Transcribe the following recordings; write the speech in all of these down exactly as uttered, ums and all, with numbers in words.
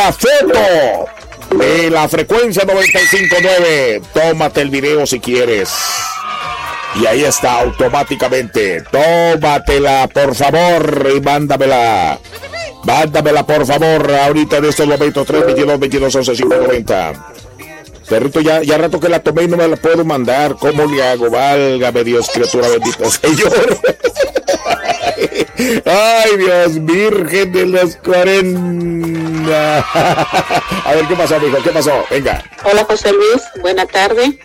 la foto de la frecuencia noventa y cinco punto nueve. Tómate el video si quieres. Y ahí está automáticamente. Tómatela, por favor, y mándamela. Mándamela, por favor, ahorita en estos momentos. Tres veintidós veintidós once cinco noventa. Perrito, ya, ya rato que la tomé y no me la puedo mandar. ¿Cómo le hago? Válgame Dios, criatura bendita, Señor. Ay, Dios, Virgen de los cuarenta. A ver, ¿qué pasó, mijo? ¿Qué pasó? Venga. Hola, José Luis. Buena tarde.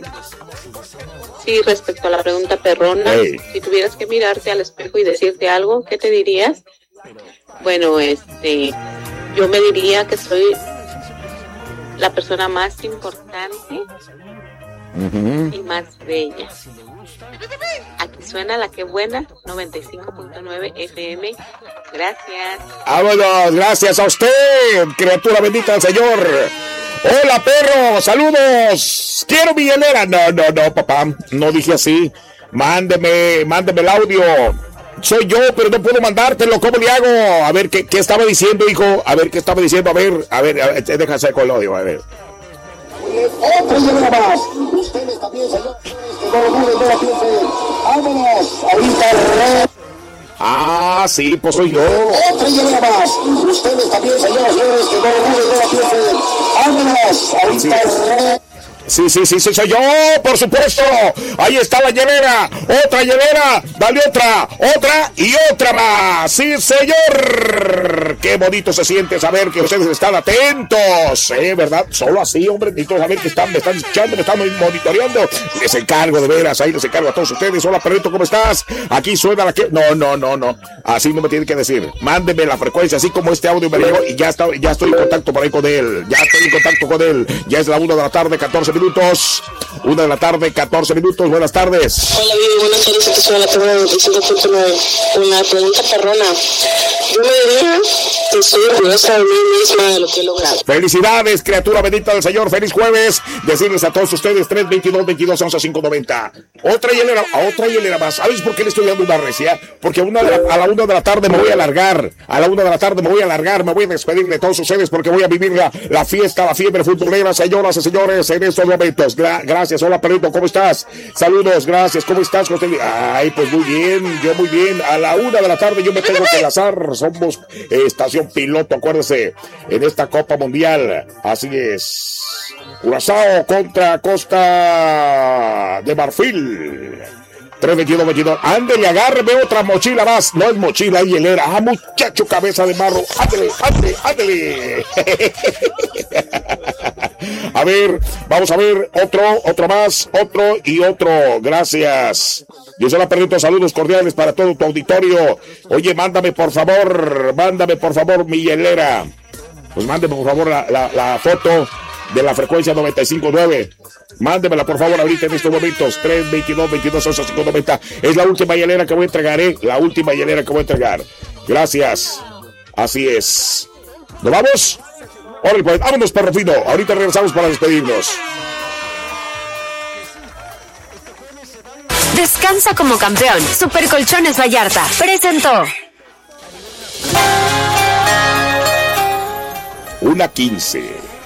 Sí, respecto a la pregunta perrona, hey. Si tuvieras que mirarte al espejo y decirte algo, ¿qué te dirías? Bueno, este, yo me diría que soy la persona más importante uh-huh. y más bella. Aquí suena la que buena, noventa y cinco punto nueve F M. Gracias. Vámonos, gracias a usted, criatura bendita del Señor. Hola, perro, saludos. Quiero mi hielera. No, no, no, papá, no dije así. Mándeme, mándeme el audio. Soy yo, pero no puedo mandártelo. ¿Cómo le hago? A ver, ¿qué, qué estaba diciendo, hijo? A ver, ¿qué estaba diciendo? A ver, a ver, a ver deja hacer con el audio, a ver. Otra llamada más. Ustedes también, señores, que no lo duden, no lo piensen. Vámonos, ahorita re... Ah, sí, pues soy yo. Otra llamada más. Ustedes también, señores, señores, que no lo duden, no lo piensen. Vámonos, ahorita re... Sí, sí, sí, sí, soy yo, por supuesto. Ahí está la hielera. Otra hielera. Dale otra, otra y otra más. Sí, señor. Qué bonito se siente saber que ustedes están atentos. ¿Eh? ¿Verdad? Solo así, hombre. Necesito saber que están, me están escuchando, me están monitoreando. Les encargo, de veras. Ahí les encargo a todos ustedes. Hola, perrito, ¿cómo estás? Aquí suena la que... No, no, no, no. Así no me tienen que decir. Mándenme la frecuencia, así como este audio me llegó y ya, está, ya estoy en contacto por ahí con él. Ya estoy en contacto con él. Ya es la una de la tarde, catorce minutos. Una de la tarde, catorce minutos. Buenas tardes. Hola, Vivi. Buenas tardes. Aquí soy la perrona noventa y cinco punto nueve. Una pregunta perrona. Yo me diría que soy orgullosa de mí misma, de lo que he logrado. Felicidades, criatura bendita del Señor. Feliz jueves. Decirles a todos ustedes tres veintidós veintidós once cinco noventa. Otra hielera, a otra hielera más. ¿Sabes por qué le estoy dando una recia? Porque a, una de la, a la una de la tarde me voy a alargar. A la una de la tarde me voy a alargar. Me voy a despedir de todos ustedes porque voy a vivir la, la fiesta, la fiebre futbolera, señoras y señores, en estos momentos. Gra- gracias. Hola, perrito. ¿Cómo estás? Saludos. Gracias. ¿Cómo estás, José? Ay, pues muy bien. Yo muy bien. A la una de la tarde yo me tengo que enlazar. Somos eh, estación piloto, acuérdese, en esta Copa Mundial. Así es. Curazao contra Costa de Marfil. tres veintidós veintidós. Ándele, agárreme otra mochila más. No es mochila, y hielera. Ah, muchacho, cabeza de marro. Ándele, ándele, ándele. A ver, vamos a ver. Otro, otro más, otro y otro. Gracias. Yo soy la perrito. Saludos cordiales para todo tu auditorio. Oye, mándame por favor, mándame por favor mi hielera. Pues mándeme por favor la, la, la foto de la frecuencia noventa y cinco punto nueve. Mándemela por favor ahorita en estos momentos. tres veintidós veintidós once cinco noventa. Es la última hielera que voy a entregar, ¿eh? La última hielera que voy a entregar. Gracias. Así es. ¿Nos vamos? Órale, pues, vámonos, perro fino. Ahorita regresamos para despedirnos. Descansa como campeón. Super Colchones Vallarta presentó. Una quince.